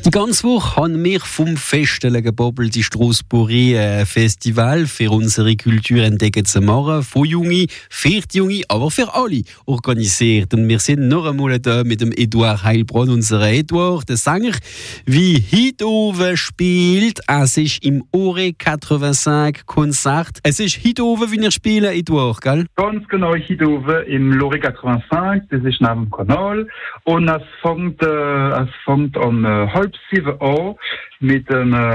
Die ganze Woche haben wir vom Festelen gebobbelt, die Strasbourg Festival für unsere Kultur entdecken zu machen. Von Junge, für die Junge, aber für alle organisiert. Und wir sind noch einmal da mit dem Eduard Heilbronn, unser Eduard, der Sänger, wie heute oben spielt. Es ist im Ore 85 Konzert. Es ist heute oben, wie ihr spielt, Eduard, gell? Ganz genau, heute oben im Lore 85, das ist neben dem Kanal. Und es fängt um 6:30 an mit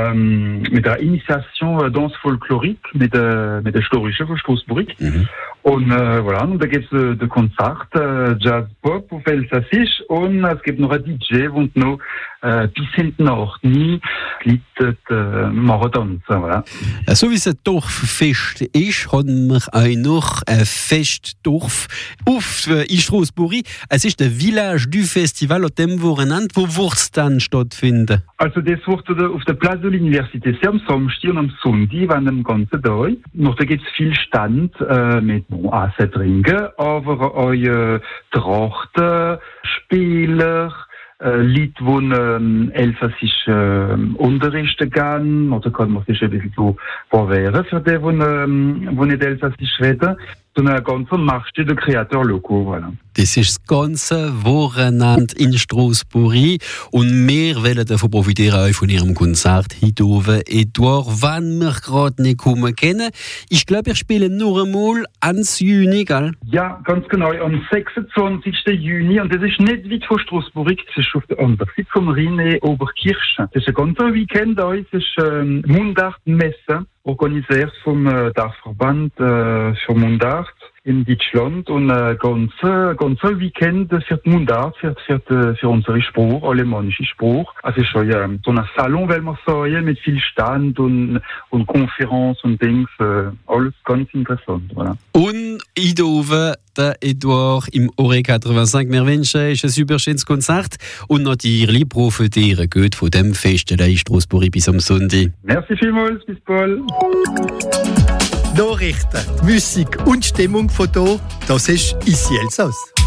der Initiation Danse Folklorique, mit der Storische von Strasbourg. Und voilà, und da gibt es de Konzert, Jazz Pop auf Elsassisch, und es gibt noch ein DJ, und noch bis hinten nach nie Lied Marathon. Voilà. So wie es ein Dorffest ist, haben wir auch noch ein Festdorf in Strasbourg. Es ist der Village du Festival, an dem Wochenende. Wo wird es dann stattfinden? Also das wird auf der Place de l'Université, am Samstag und am Sonntag, wenn den ganzen Tag. Noch da gibt es viel Stand mit Essen, Trinken, aber auch Trachten, Spieler, Leute, die Elsassisch unterrichten gehen, oder kann man sich ein bisschen so verwehren für die, die nicht Elsassisch reden. So ein ganzer Marché de Créateurs locaux, voilà. Das ist das ganze Wochenende in Strasbourg und wir wollen davon profitieren, auch von Ihrem Konzert heute oben. Eduard, wenn wir gerade nicht kommen können, ich glaube, ich spiele nur einmal ans Juni, gell? Ja, ganz genau, am 26. Juni, und das ist nicht weit von Strasbourg, das ist auf der anderen Seite vom Rhein, Oberkirchen. Das ist ein ganzer Weekend, das ist Mundartmesse, organisiert vom Dachverband für Mundart in Deutschland, und ganze Weekend für die Mundart, für unsere Spruch, alemannische Spruch. Also schon so ein Salon, will man sagen, mit viel Stand und Konferenz und Dings, alles ganz interessant. Voilà. Und hier oben der Eduard im Ore 85. Wir wünschen euch ein super schönes Konzert und natürlich profitieren gut von dem Fest in Strasbourg bis am Sonntag. Merci vielmals, bis bald. Nachrichten, Musik und Stimmung von hier, das ist «Ici Elsass».